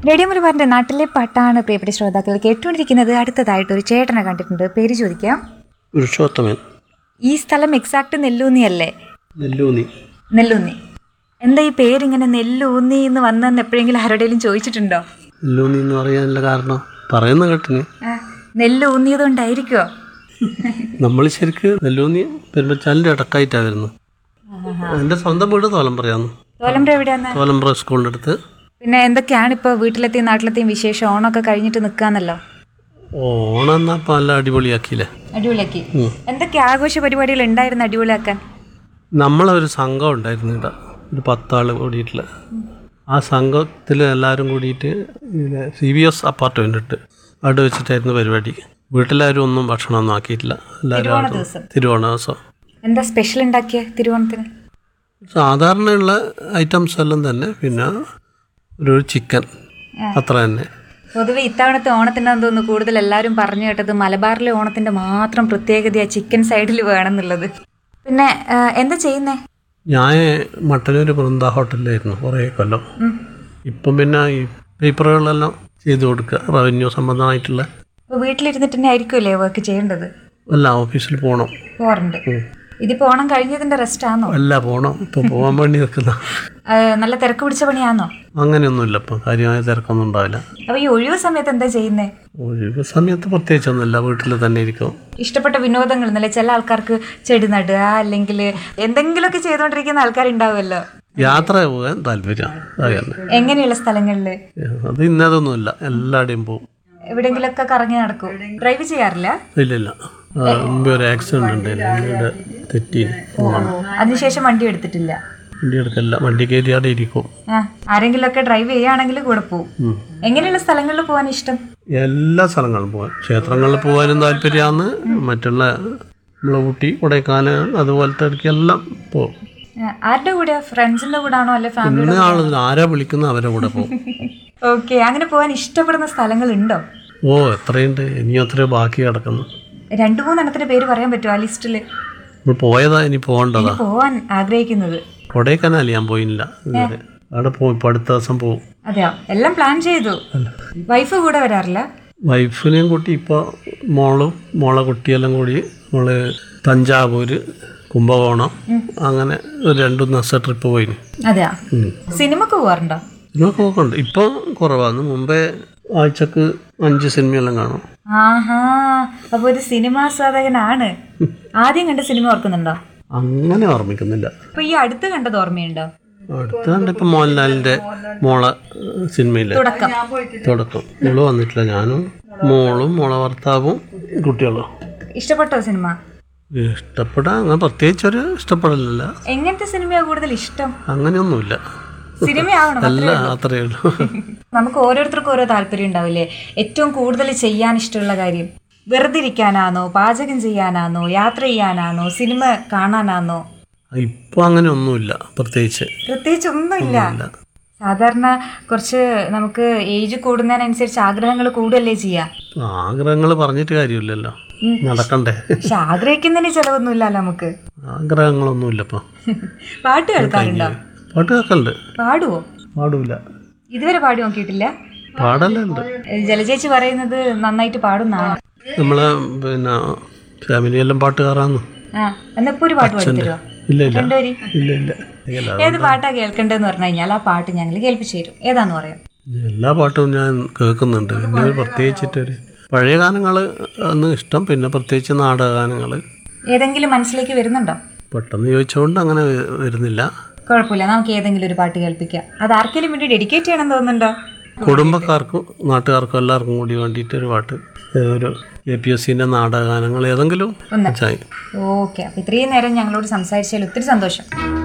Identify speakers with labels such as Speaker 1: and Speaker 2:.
Speaker 1: Radio മലബാറിന്റെ നാട്ടിലെ പാട്ടാണ് പ്രിയപ്പെട്ട ശ്രോതാക്കൾ കേട്ടുകൊണ്ടിരിക്കുന്നത്. അടുത്തതായിട്ട് ഒരു ചേട്ടനെ കണ്ടിട്ടുണ്ട്. പേര് ചോദിക്കാം.
Speaker 2: പുരുഷോത്തമൻ.
Speaker 1: ഈ സ്ഥലം എക്സാക്ട് നെല്ലൂന്നി അല്ലേ?
Speaker 2: നെല്ലൂന്നി.
Speaker 1: എന്താ ഈ പേരിങ്ങനെ നെല്ലൂന്നി എന്ന് വന്നെന്ന് എപ്പോഴെങ്കിലും ആരോടെങ്കിലും ചോദിച്ചിട്ടുണ്ടോ?
Speaker 2: നെല്ലൂന്നി എന്ന് പറയാനുള്ള കാരണം പറയുന്ന കേട്ടിന്.
Speaker 1: നെല്ലൂന്നിയത് കൊണ്ടായിരിക്കുമോ?
Speaker 2: നമ്മൾ ശരിക്ക് നെല്ലൂന്നി പെരുമ്പച്ചാലിൻ്റെ ഇടക്കായിട്ടാണ് വരുന്നത്. എൻ്റെ സ്വന്തം വീട് തോലമ്പ്രയാന്ന്.
Speaker 1: തോലമ്പ്ര എവിടെയാന്ന്?
Speaker 2: തോലമ്പ്ര സ്കൂളിൻ്റെ അടുത്ത്.
Speaker 1: പിന്നെ എന്തൊക്കെയാണ് ഇപ്പോൾ വീട്ടിലെത്തിയും നാട്ടിലെത്തിയും വിശേഷം? ഓണമൊക്കെ കഴിഞ്ഞിട്ട് നിൽക്കാന്നല്ലോ.
Speaker 2: ഓണം എന്നാ ഇപ്പം നല്ല അടിപൊളിയാക്കിയില്ലേ?
Speaker 1: അടിപൊളിയാക്കി. എന്തൊക്കെ ആഘോഷ പരിപാടികൾ ഉണ്ടായിരുന്നു അടിപൊളിയാക്കാൻ?
Speaker 2: നമ്മളൊരു സംഘം ഉണ്ടായിരുന്നു ഇവിടെ, ഒരു 10 ആൾ കൂടിയിട്ടുള്ള. ആ സംഘത്തിൽ എല്ലാവരും കൂടിയിട്ട് CVS അപ്പാർട്ട്മെൻ്റ് ഇട്ട് അവിടെ വെച്ചിട്ടായിരുന്നു പരിപാടി. വീട്ടിലാരും ഒന്നും ഭക്ഷണമൊന്നും ആക്കിയിട്ടില്ല. എല്ലാവരും തിരുവോണ ദിവസം.
Speaker 1: എന്താ സ്പെഷ്യൽ ഉണ്ടാക്കിയ തിരുവോണത്തിന്?
Speaker 2: സാധാരണയുള്ള ഐറ്റംസ് എല്ലാം തന്നെ, പിന്നെ ഒരു ചിക്കൻ, അത്ര തന്നെ.
Speaker 1: പൊതുവെ ഇത്തവണത്തെ ഓണത്തിനാന്ന് തോന്നുന്നു കൂടുതൽ എല്ലാവരും പറഞ്ഞു കേട്ടത് മലബാറിലെ ഓണത്തിന്റെ മാത്രം പ്രത്യേകതയാ ചിക്കൻ സൈഡിൽ വേണമെന്നുള്ളത്. പിന്നെ എന്താ ചെയ്യുന്നേ?
Speaker 2: ഞാൻ മട്ടന്നൂർ വൃന്ദ ഹോട്ടലിലായിരുന്നു കുറേ കൊല്ലം. ഇപ്പം പിന്നെ ഈ പേപ്പറുകളെല്ലാം ചെയ്തു കൊടുക്കുക, റവന്യൂ സംബന്ധമായിട്ടുള്ള.
Speaker 1: ഇപ്പോൾ വീട്ടിലിരുന്നിട്ട് തന്നെ ആയിരിക്കുമല്ലേ വർക്ക് ചെയ്യേണ്ടത്?
Speaker 2: അല്ല, ഓഫീസിൽ
Speaker 1: പോകാറുണ്ട്. ഇതിപ്പോൾ ഓണം കഴിഞ്ഞതിന്റെ റെസ്റ്റ് ആണോ?
Speaker 2: അല്ല, പോകണം. ഇപ്പം പോകാൻ വേണ്ടി നിൽക്കുന്ന.
Speaker 1: നല്ല തിരക്ക് പിടിച്ച പണിയാണോ?
Speaker 2: അങ്ങനെയൊന്നുമില്ല, ഇപ്പം കാര്യമായ തിരക്കൊന്നും ഉണ്ടാവില്ല.
Speaker 1: അപ്പോൾ ഈ ഒഴിവ് സമയത്ത് എന്താ ചെയ്യുന്നേ?
Speaker 2: ഒഴിവ് സമയത്ത് പ്രത്യേകിച്ചൊന്നുമില്ല, വീട്ടിൽ തന്നെ ഇരിക്കും.
Speaker 1: ഇഷ്ടപ്പെട്ട വിനോദങ്ങൾ എന്നല്ലേ? ചില ആൾക്കാർക്ക് ചെടി നടുക, അല്ലെങ്കിൽ എന്തെങ്കിലുമൊക്കെ ചെയ്തുകൊണ്ടിരിക്കുന്ന ആൾക്കാരുണ്ടാവുമല്ലോ.
Speaker 2: യാത്ര പോകാൻ താല്പര്യം.
Speaker 1: എങ്ങനെയുള്ള സ്ഥലങ്ങളില്?
Speaker 2: അത് ഇന്നതൊന്നുമില്ല, എല്ലായിടെയും പോകും.
Speaker 1: എവിടെയെങ്കിലൊക്കെ കറങ്ങി നടക്കും. ഡ്രൈവ് ചെയ്യാറില്ല?
Speaker 2: ഇല്ല. മുമ്പേ ഒരു ആക്സിഡന്റ് ഉണ്ടായിരുന്നു, തെറ്റി പോകണം.
Speaker 1: അതിനുശേഷം വണ്ടി എടുത്തിട്ടില്ല?
Speaker 2: വണ്ടി എടുക്കല്ല, വണ്ടി കയറിയാടെ ഇരിക്കും.
Speaker 1: ആരെങ്കിലും ഒക്കെ ഡ്രൈവ് ചെയ്യുകയാണെങ്കിൽ കൂടെ പോകും. എങ്ങനെയുള്ള സ്ഥലങ്ങളിൽ പോകാൻ ഇഷ്ടം?
Speaker 2: എല്ലാ സ്ഥലങ്ങളും പോകാൻ, ക്ഷേത്രങ്ങളിൽ പോകാനും താല്പര്യമാണ്. മറ്റുള്ള നമ്മളെ ഊട്ടി, കൊടൈക്കനാൽ അതുപോലത്തെ ഇടയ്ക്കെല്ലാം പോകും.
Speaker 1: ആരുടെ കൂടെ? ഫ്രണ്ട്സിന്റെ കൂടെ ആണോ അല്ലെ ഫാമിലി?
Speaker 2: ആരാ വിളിക്കുന്ന അവരെ കൂടെ പോകും.
Speaker 1: ഓക്കെ. അങ്ങനെ പോകാൻ ഇഷ്ടപ്പെടുന്ന സ്ഥലങ്ങൾ ഉണ്ടോ?
Speaker 2: എത്രയുണ്ട്, ഇനി എത്രയോ ബാക്കി കിടക്കുന്നു.
Speaker 1: 2-3 എണ്ണത്തിന്റെ പേര് പറയാൻ പറ്റുമോ ആ ലിസ്റ്റില്?
Speaker 2: പോയതാ, ഇനി പോകേണ്ടതാ.
Speaker 1: പോവാൻ ആഗ്രഹിക്കുന്നത്
Speaker 2: കൊടൈക്കനാൽ ഞാൻ പോയില്ല ഇതുവരെ. അവിടെ പോകും, ഇപ്പൊ അടുത്ത ദിവസം പോകും.
Speaker 1: അതെയോ? എല്ലാം പ്ലാൻ ചെയ്തു. വൈഫ് കൂടെ വരാറില്ല?
Speaker 2: വൈഫിനെയും കൂട്ടി ഇപ്പോൾ മോളെ കുട്ടിയെല്ലാം കൂടി നമ്മള് തഞ്ചാവൂര്, കുംഭകോണം, അങ്ങനെ ഒരു 2 ദിവസം ട്രിപ്പ് പോയി.
Speaker 1: അതെയാ? സിനിമക്ക് പോവാറുണ്ടോ?
Speaker 2: സിനിമക്ക് പോക്കുണ്ട്. ഇപ്പൊ കുറവാണ്, മുമ്പേ ആഴ്ചക്ക് 5 സിനിമയെല്ലാം കാണും.
Speaker 1: ആഹാ, അപ്പൊ ഒരു സിനിമാസ്വാദകനാണ്. ആദ്യം കണ്ട സിനിമ ഓർക്കുന്നുണ്ടോ?
Speaker 2: അങ്ങനെ ഓർമ്മിക്കുന്നില്ല.
Speaker 1: ഇപ്പൊ ഈ അടുത്ത് കണ്ടത് ഓർമ്മയുണ്ടോ?
Speaker 2: അടുത്ത് കണ്ടിപ്പോ മോഹൻലാലിന്റെ മോളെ സിനിമയിലെ തുടക്കം. മോള് വന്നിട്ടില്ല, ഞാനും മോളും മോളെ ഭർത്താവും കുട്ടികളും.
Speaker 1: ഇഷ്ടപ്പെട്ടോ സിനിമ?
Speaker 2: ഇഷ്ടപ്പെടാൻ അങ്ങനെ പ്രത്യേകിച്ചൊരു ഇഷ്ടപ്പെടലില്ല.
Speaker 1: എങ്ങനത്തെ സിനിമയാ കൂടുതൽ ഇഷ്ടം?
Speaker 2: അങ്ങനെയൊന്നുമില്ല,
Speaker 1: സിനിമയാവണം
Speaker 2: അത്രേ ഉള്ളൂ.
Speaker 1: നമുക്ക് ഓരോരുത്തർക്കും ഓരോ താല്പര്യം ഉണ്ടാവില്ലേ? ഏറ്റവും കൂടുതൽ ചെയ്യാൻ ഇഷ്ടമുള്ള കാര്യം വെറുതെ ഇരിക്കാനാണോ, പാചകം ചെയ്യാനാണോ, യാത്ര ചെയ്യാനാണോ, സിനിമ കാണാനാണോ?
Speaker 2: ഇപ്പൊ അങ്ങനെ ഒന്നുമില്ല, പ്രത്യേകിച്ച്
Speaker 1: ഒന്നുമില്ല. സാധാരണ കുറച്ച് നമുക്ക് ഏജ് കൂടുന്നതിനനുസരിച്ച് ആഗ്രഹങ്ങൾ കൂടുകയല്ലേ ചെയ്യാ?
Speaker 2: ആഗ്രഹങ്ങൾ പറഞ്ഞിട്ട് കാര്യമില്ലല്ലോ, നടക്കണ്ടേ.
Speaker 1: പക്ഷെ ആഗ്രഹിക്കുന്നതിന് ചെലവൊന്നുമില്ലല്ലോ നമുക്ക്.
Speaker 2: ആഗ്രഹങ്ങളൊന്നുമില്ല. ഇപ്പൊ
Speaker 1: പാട്ട് കേൾക്കാറുണ്ടോ?
Speaker 2: പാട്ട് കേൾക്കലുണ്ട്.
Speaker 1: പാടുവോ?
Speaker 2: പാടൂല.
Speaker 1: ഇതുവരെ പാടി നോക്കിയിട്ടില്ല?
Speaker 2: പാടലുണ്ട്.
Speaker 1: ജലചേച്ചി പറയുന്നത് നന്നായിട്ട് പാടുന്നാണ്.
Speaker 2: നമ്മളെ പിന്നെ ഫാമിലിയെല്ലാം പാട്ടുകാരാന്ന്.
Speaker 1: എന്നപ്പോ ഒരു പാട്ട് പാടിത്തരുമോ?
Speaker 2: ഇല്ല.
Speaker 1: ഏത് പാട്ടാ കേൾക്കണ്ടെന്ന് പറഞ്ഞു കഴിഞ്ഞാൽ ആ പാട്ട് ഞങ്ങൾ കേൾപ്പിച്ചു തരും. ഏതാന്ന് പറയാം?
Speaker 2: എല്ലാ പാട്ടും ഞാൻ കേൾക്കുന്നുണ്ട്. പിന്നെ പ്രത്യേകിച്ചിട്ടൊരു പഴയ ഗാനങ്ങൾ ആണ് ഇഷ്ടം, പിന്നെ പ്രത്യേകിച്ച് നാടകഗാനങ്ങൾ.
Speaker 1: ഏതെങ്കിലും മനസ്സിലേക്ക് വരുന്നുണ്ടോ?
Speaker 2: പെട്ടെന്ന് ചോദിച്ചുകൊണ്ട് അങ്ങനെ വരുന്നില്ല.
Speaker 1: കുഴപ്പമില്ല, നമുക്ക് ഏതെങ്കിലും ഒരു പാട്ട് കേൾപ്പിക്കാം. അത് ആർക്കെങ്കിലും വേണ്ടി ഡെഡിക്കേറ്റ് ചെയ്യണം തോന്നുന്നുണ്ടോ?
Speaker 2: കുടുംബക്കാർക്കും നാട്ടുകാർക്കും എല്ലാവർക്കും കൂടി വേണ്ടിയിട്ട് ഒരു പാട്ട്, ഒരു APSCന്റെ നാടകഗാനങ്ങൾ ഏതെങ്കിലും.
Speaker 1: ഓക്കെ. അപ്പൊ ഇത്രയും നേരം ഞങ്ങളോട് സംസാരിച്ചതിൽ ഒത്തിരി സന്തോഷം.